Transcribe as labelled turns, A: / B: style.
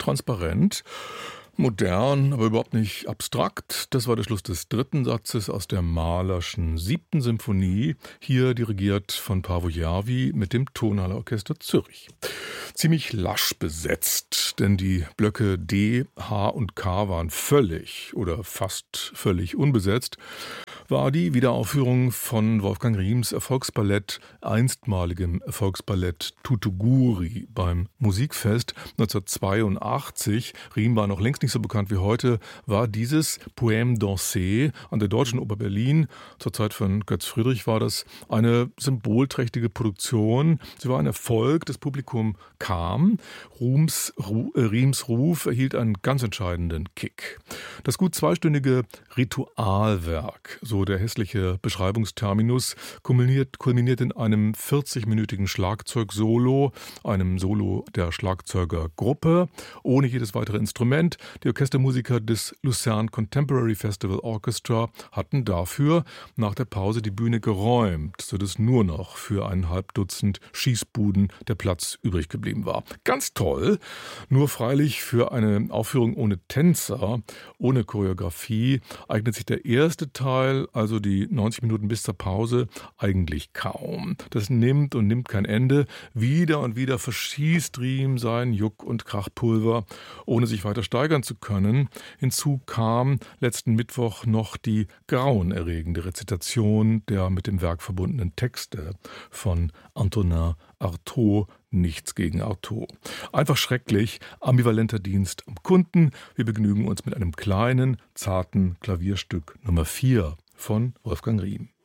A: transparent, modern, aber überhaupt nicht abstrakt. Das war der Schluss des dritten Satzes aus der Mahlerschen 7. Symphonie, hier dirigiert von Paavo Järvi mit dem Tonhalle Orchester Zürich. Ziemlich lasch besetzt, denn die Blöcke D, H und K waren völlig oder fast völlig unbesetzt, war die Wiederaufführung von Wolfgang Riehms Erfolgsballett, einstmaligem Erfolgsballett Tutuguri beim Musikfest 1982. Riem war noch längst nicht so bekannt wie heute, war dieses Poème dansé an der Deutschen Oper Berlin, zur Zeit von Götz Friedrich war das eine symbolträchtige Produktion. Sie war ein Erfolg, das Publikum kam, Riems Ruf erhielt einen ganz entscheidenden Kick. Das gut zweistündige Ritualwerk, so der hässliche Beschreibungsterminus, kulminiert in einem 40-minütigen Schlagzeugsolo, einem Solo der Schlagzeugergruppe, ohne jedes weitere Instrument. Die Orchestermusiker des Lucerne Contemporary Festival Orchestra hatten dafür nach der Pause die Bühne geräumt, sodass nur noch für ein halb Dutzend Schießbuden der Platz übrig geblieben war. Ganz toll, nur freilich für eine Aufführung ohne Tänzer, ohne Choreografie, eignet sich der erste Teil, also die 90 Minuten bis zur Pause, eigentlich kaum. Das nimmt und nimmt kein Ende. Wieder und wieder verschießt Riem sein Juck- und Krachpulver, ohne sich weiter steigern zu können. Hinzu kam letzten Mittwoch noch die grauenerregende Rezitation der mit dem Werk verbundenen Texte von Antonin Artaud, nichts gegen Artaud. Einfach schrecklich, ambivalenter Dienst am Kunden. Wir begnügen uns mit einem kleinen, zarten Klavierstück Nummer 4 von Wolfgang Riem.